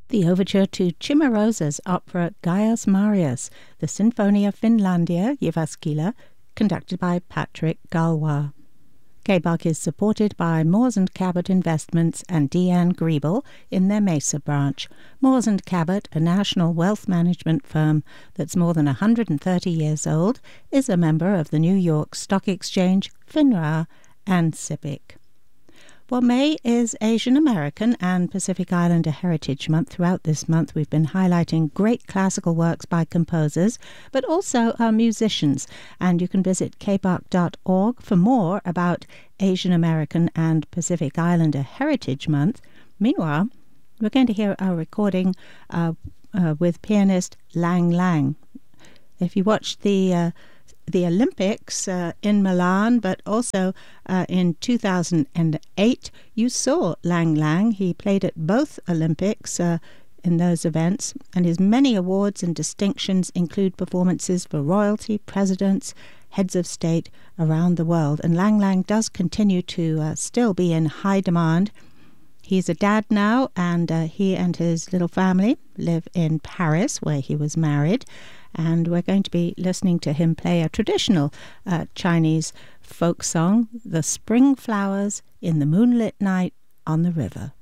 The overture to Cimarosa's opera Gaius Marius, the Sinfonia Finlandia Jyväskylä, conducted by Patrick Galwa. KBOC is supported by Moores & Cabot Investments and Deanne Griebel in their Mesa branch. Moores & Cabot, a national wealth management firm that's more than 130 years old, is a member of the New York Stock Exchange, FINRA, and SIPC. Well, May is Asian American and Pacific Islander Heritage Month. Throughout this month, we've been highlighting great classical works by composers, but also our musicians. And you can visit kboc.org for more about Asian American and Pacific Islander Heritage Month. Meanwhile, we're going to hear a recording with pianist Lang Lang. If you watched the Olympics in Milan, but also in 2008, you saw Lang Lang. He played at both Olympics in those events, and his many awards and distinctions include performances for royalty, presidents, heads of state around the world. And Lang Lang does continue to still be in high demand. He's a dad now, and he and his little family live in Paris, where he was married. And we're going to be listening to him play a traditional Chinese folk song, The Spring Flowers in the Moonlit Night on the River.